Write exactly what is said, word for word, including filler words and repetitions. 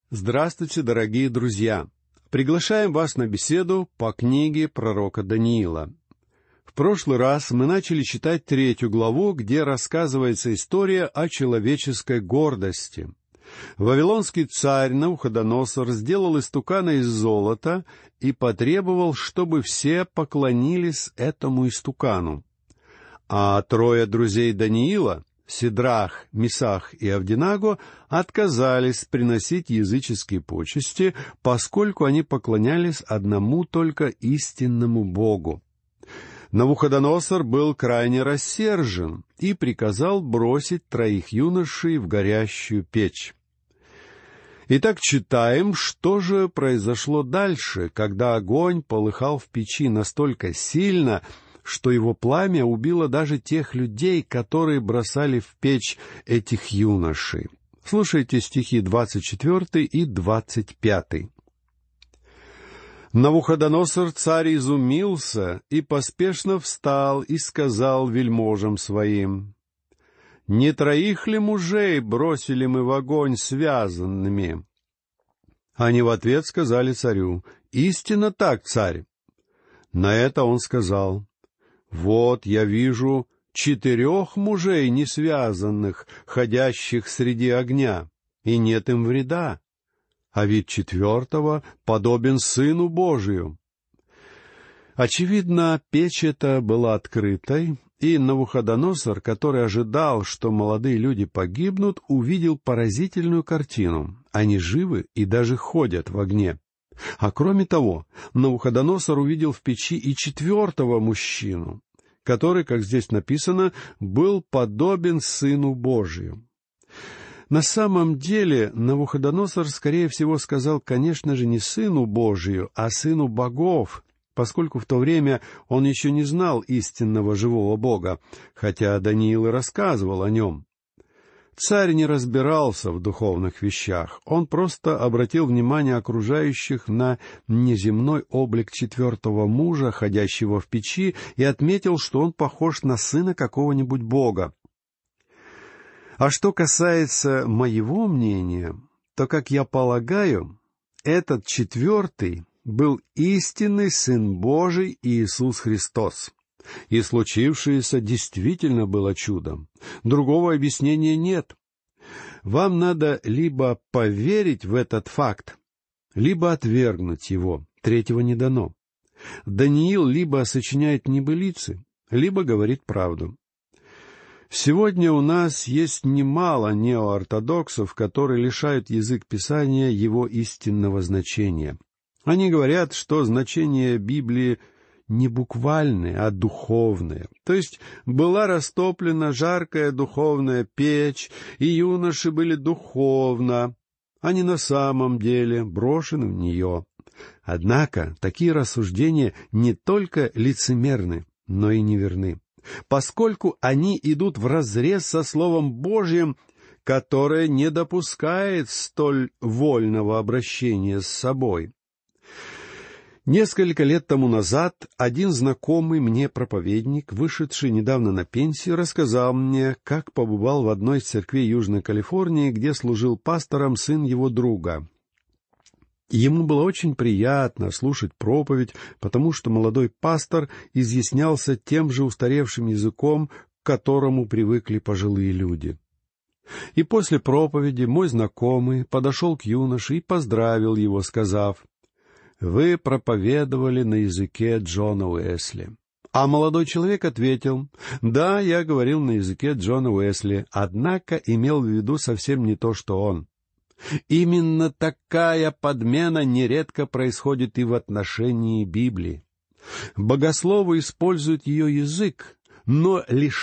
Здравствуйте, дорогие друзья! Приглашаем вас на беседу по книге пророка Даниила. В прошлый раз мы начали читать третью главу, где рассказывается история о человеческой гордости. Вавилонский царь Навуходоносор сделал истукана из золота и потребовал, чтобы все поклонились этому истукану. А трое друзей Даниила, Сидрах, Месах и Авденаго, отказались приносить языческие почести, поскольку они поклонялись одному только истинному Богу. Навуходоносор был крайне рассержен и приказал бросить троих юношей в горящую печь. Итак, читаем, что же произошло дальше, когда огонь полыхал в печи настолько сильно, что его пламя убило даже тех людей, которые бросали в печь этих юношей. Слушайте стихи двадцать четвёртый и двадцать пятый. Навуходоносор царь изумился и поспешно встал и сказал вельможам своим: «Не троих ли мужей бросили мы в огонь связанными?» Они в ответ сказали царю: «Истинно так, царь». На это он сказал: «Вот я вижу четырех мужей несвязанных, ходящих среди огня, и нет им вреда, а вид четвертого подобен Сыну Божию». Очевидно, печь эта была открытой, и Навуходоносор, который ожидал, что молодые люди погибнут, увидел поразительную картину. Они живы и даже ходят в огне. А кроме того, Навуходоносор увидел в печи и четвертого мужчину, который, как здесь написано, был подобен Сыну Божию. На самом деле Навуходоносор, скорее всего, сказал, конечно же, не Сыну Божию, а Сыну богов, поскольку в то время он еще не знал истинного живого Бога, хотя Даниил и рассказывал о нем. Царь не разбирался в духовных вещах, он просто обратил внимание окружающих на неземной облик четвертого мужа, ходящего в печи, и отметил, что он похож на сына какого-нибудь бога. А что касается моего мнения, то, как я полагаю, этот четвертый был истинный Сын Божий Иисус Христос. И случившееся действительно было чудом. Другого объяснения нет. Вам надо либо поверить в этот факт, либо отвергнуть его. Третьего не дано. Даниил либо сочиняет небылицы, либо говорит правду. Сегодня у нас есть немало неоортодоксов, которые лишают язык Писания его истинного значения. Они говорят, что значение Библии не буквальные, а духовные. То есть была растоплена жаркая духовная печь, и юноши были духовно, а не на самом деле брошены в нее. Однако такие рассуждения не только лицемерны, но и неверны, поскольку они идут вразрез со Словом Божьим, которое не допускает столь вольного обращения с собой. Несколько лет тому назад один знакомый мне проповедник, вышедший недавно на пенсию, рассказал мне, как побывал в одной из церквей Южной Калифорнии, где служил пастором сын его друга. Ему было очень приятно слушать проповедь, потому что молодой пастор изъяснялся тем же устаревшим языком, к которому привыкли пожилые люди. И после проповеди мой знакомый подошел к юноше и поздравил его, сказав: «Вы проповедовали на языке Джона Уэсли». А молодой человек ответил: «Да, я говорил на языке Джона Уэсли, однако имел в виду совсем не то, что он». Именно такая подмена нередко происходит и в отношении Библии. Богословы используют ее язык, но лишь